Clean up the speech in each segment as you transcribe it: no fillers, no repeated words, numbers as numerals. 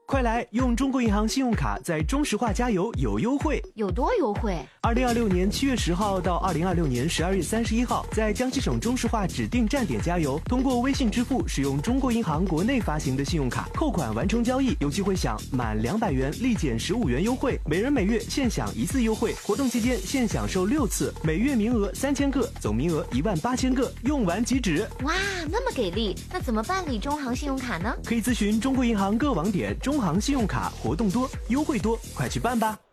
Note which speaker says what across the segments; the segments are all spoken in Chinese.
Speaker 1: 快来用中国银行信用卡在中石化加油有优惠，
Speaker 2: 有多优惠
Speaker 1: ？2026年7月10号到2026年12月31号，在江西省中石化指定站点加油，通过微信支付使用中国银行国内发行的信用卡扣款完成交易，有机会享满200元立减15元优惠，每人每月限享1次优惠。活动期间限享受6次，每月名额3000个，总名额18000个，用完即止。
Speaker 2: 哇，那么给力！那怎么办理中行信用卡呢？
Speaker 1: 可以咨询中国银行各网点，中行信用卡活动多，优惠多，快去办吧。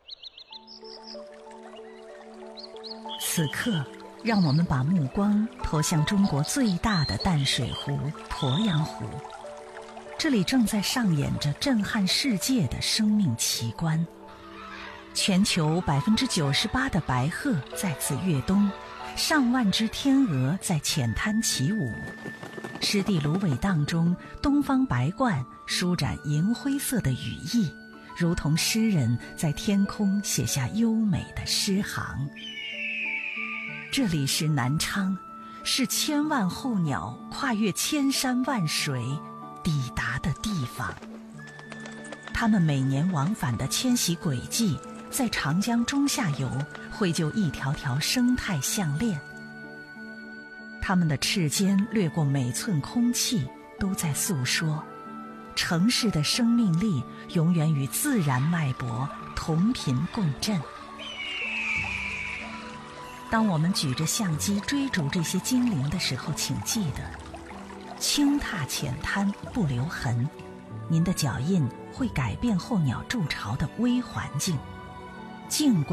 Speaker 3: 此刻，让我们把目光投向中国最大的淡水湖——鄱阳湖。这里正在上演着震撼世界的生命奇观。全球98%的白鹤在此跃冬，上万只天鹅在浅滩起舞。湿地芦苇荡中，东方白鹳舒展银灰色的羽翼，如同诗人在天空写下优美的诗行。这里是南昌，是千万候鸟跨越千山万水抵达的地方。它们每年往返的迁徙轨迹，在长江中下游绘就一条条生态项链。它们的翅尖掠过每寸空气，都在诉说城市的生命力永远与自然脉搏同频共振。当我们举着相机追逐这些精灵的时候，请记得轻踏浅滩不留痕，您的脚印会改变候鸟筑巢的微环境。静观